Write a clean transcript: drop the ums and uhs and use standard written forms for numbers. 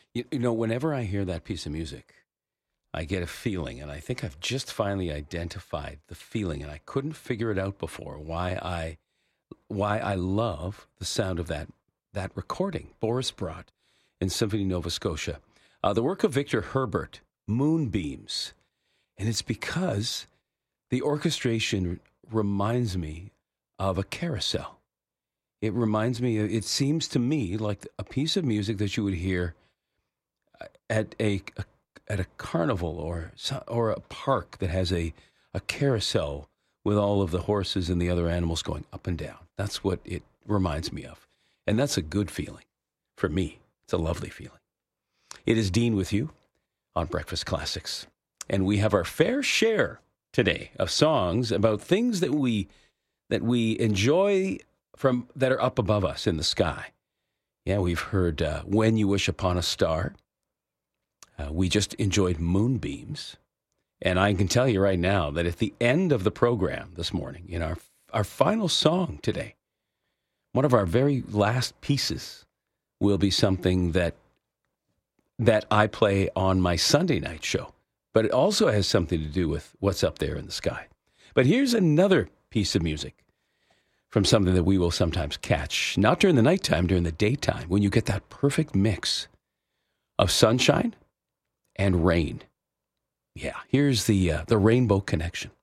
Whenever I hear that piece of music, I get a feeling, and I think I've just finally identified the feeling, and I couldn't figure it out before why I love the sound of that recording, Boris Brott in Symphony Nova Scotia, the work of Victor Herbert, Moonbeams, and it's because the orchestration reminds me of a carousel. It reminds me. It seems to me like a piece of music that you would hear at a carnival or a park that has a carousel with all of the horses and the other animals going up and down. That's what it reminds me of. And that's a good feeling. For me, it's a lovely feeling. It is Dean with you on Breakfast Classics. And we have our fair share today of songs about things that we enjoy from that are up above us in the sky. Yeah, we've heard When You Wish Upon a Star. We just enjoyed Moonbeams. And I can tell you right now that at the end of the program this morning, in our final song today, one of our very last pieces will be something that I play on my Sunday night show. But it also has something to do with what's up there in the sky. But here's another piece of music from something that we will sometimes catch, not during the nighttime, during the daytime, when you get that perfect mix of sunshine and rain. Yeah, here's the Rainbow Connection.